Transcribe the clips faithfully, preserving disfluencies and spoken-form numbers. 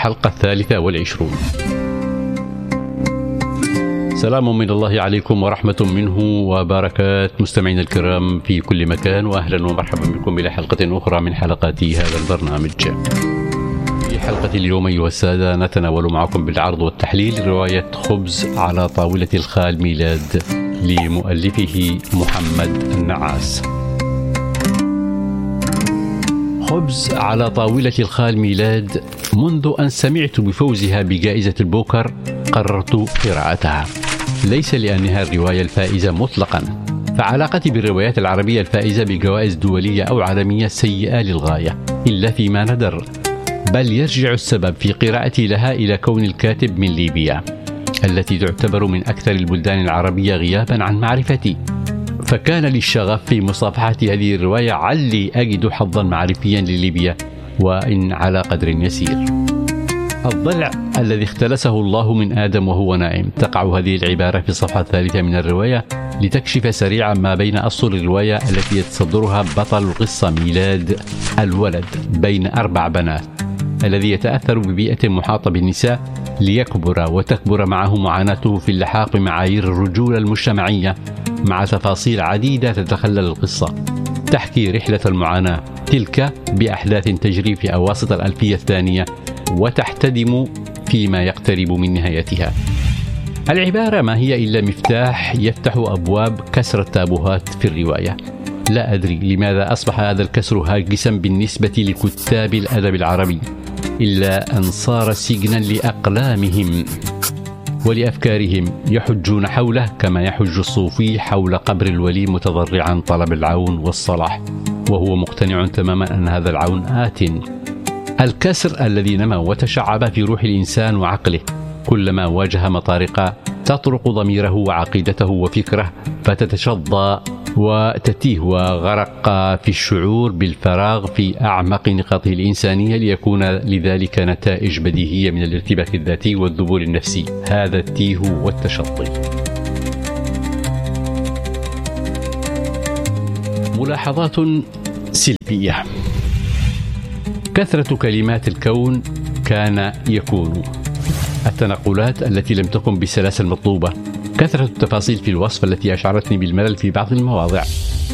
الحلقة الثالثة والعشرون. سلام من الله عليكم ورحمة منه وبركات مستمعين الكرام في كل مكان، وأهلا ومرحبا بكم إلى حلقة أخرى من حلقات هذا البرنامج. في حلقة اليوم أيها السادة نتناول معكم بالعرض والتحليل رواية خبز على طاولة الخال ميلاد لمؤلفه محمد النعاس. خبز على طاولة الخال ميلاد، منذ أن سمعت بفوزها بجائزة البوكر قررت قراءتها، ليس لأنها الرواية الفائزة مطلقا، فعلاقتي بالروايات العربية الفائزة بجوائز دولية أو عالمية سيئة للغاية إلا فيما ندر، بل يرجع السبب في قراءتي لها إلى كون الكاتب من ليبيا التي تعتبر من أكثر البلدان العربية غيابا عن معرفتي، فكان لي الشغف في مصافحة هذه الرواية علي أجد حظا معرفيا لليبيا وإن على قدر يسير. الضلع الذي اختلسه الله من آدم وهو نائم، تقع هذه العبارة في الصفحة الثالثة من الرواية لتكشف سريعا ما بين أسطر الرواية التي يتصدرها بطل القصة ميلاد، الولد بين أربع بنات الذي يتأثر ببيئة محاطة بالنساء ليكبر وتكبر معه معاناته في اللحاق بمعايير الرجولة المجتمعية، مع تفاصيل عديدة تتخلل القصة تحكي رحلة المعاناة تلك بأحداث تجري في أواسط الألفية الثانية وتحتدم فيما يقترب من نهايتها. العبارة ما هي إلا مفتاح يفتح أبواب كسر التابوهات في الرواية. لا أدري لماذا أصبح هذا الكسر هاجسا بالنسبة لكتاب الأدب العربي، إلا أن صار سجنا لأقلامهم ولأفكارهم يحجون حوله كما يحج الصوفي حول قبر الولي متضرعا طلب العون والصلاح، وهو مقتنع تماما أن هذا العون آت. الكسر الذي نما وتشعب في روح الإنسان وعقله كلما واجه مطارق تطرق ضميره وعقيدته وفكره، فتتشظى وتتيه وغرق في الشعور بالفراغ في أعمق نقاطه الإنسانية، ليكون لذلك نتائج بديهية من الارتباك الذاتي والذبول النفسي، هذا التيه والتشظي. ملاحظات سلبية: كثرة كلمات الكون كان يكون، التنقلات التي لم تكن بالسلاسة المطلوبة، كثرة التفاصيل في الوصف التي أشعرتني بالملل في بعض المواضع،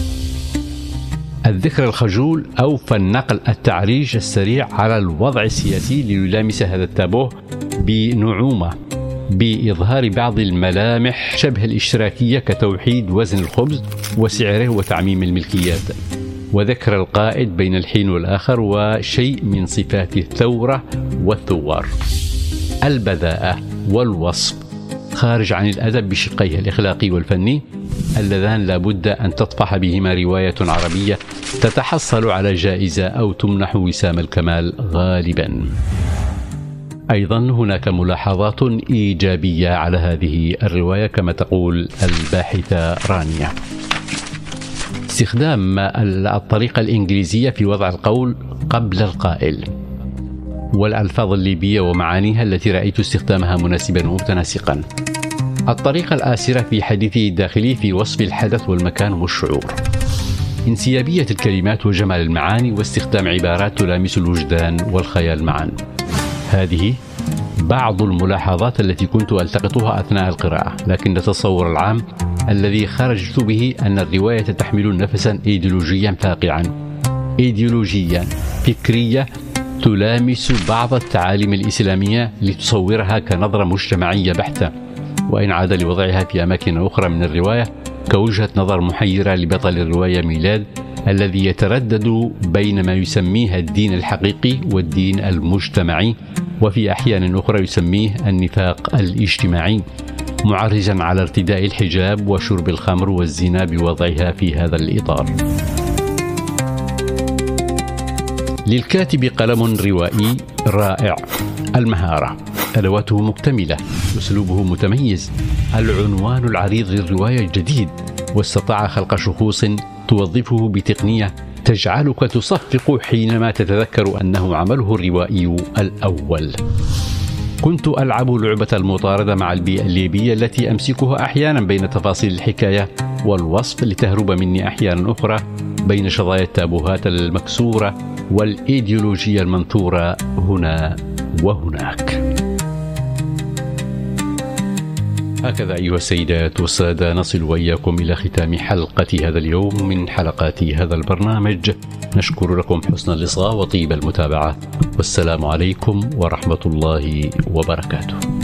الذكر الخجول أو فالنقل التعريج السريع على الوضع السياسي ليلامس هذا التابوه بنعومة، بإظهار بعض الملامح شبه الاشتراكية كتوحيد وزن الخبز وسعره وتعميم الملكيات، وذكر القائد بين الحين والآخر وشيء من صفات الثورة والثوار. البذاءة والوصف خارج عن الأدب بشقيه الإخلاقي والفني اللذان لا بد أن تطفح بهما رواية عربية تتحصل على جائزة أو تمنح وسام الكمال غالبا. أيضا هناك ملاحظات إيجابية على هذه الرواية كما تقول الباحثة رانيا: استخدام الطريقة الإنجليزية في وضع القول قبل القائل، والألفاظ الليبية ومعانيها التي رأيت استخدامها مناسبا ومتناسقا، الطريقة الآسرة في حديثه الداخلي في وصف الحدث والمكان والشعور، انسيابية الكلمات وجمال المعاني واستخدام عبارات تلامس الوجدان والخيال معا. هذه بعض الملاحظات التي كنت ألتقطها أثناء القراءة، لكن التصور العام الذي خرجت به أن الرواية تحمل نفسا إيديولوجيا فاقعا، إيديولوجيا فكرية تلامس بعض التعاليم الإسلامية لتصورها كنظرة مجتمعية بحتة، وإن عاد لوضعها في أماكن أخرى من الرواية كوجهة نظر محيرة لبطل الرواية ميلاد الذي يتردد بين ما يسميه الدين الحقيقي والدين المجتمعي، وفي أحيان أخرى يسميه النفاق الاجتماعي، معرجا على ارتداء الحجاب وشرب الخمر والزنا بوضعها في هذا الإطار. للكاتب قلم روائي رائع، المهارة، أدواته مكتملة، أسلوبه متميز، العنوان العريض للرواية جديد، واستطاع خلق شخوص توظفه بتقنية تجعلك تصفق حينما تتذكر أنه عمله الروائي الأول. كنت ألعب لعبة المطاردة مع البيئة الليبية التي أمسكها أحيانا بين تفاصيل الحكاية والوصف لتهرب مني أحيانا أخرى بين شظايا التابوهات المكسورة والإيديولوجيا المنثورة هنا وهناك. هكذا أيها السيدات والسادة نصل وإياكم إلى ختام حلقة هذا اليوم من حلقات هذا البرنامج. نشكر لكم حسن اللقاء وطيب المتابعة، والسلام عليكم ورحمة الله وبركاته.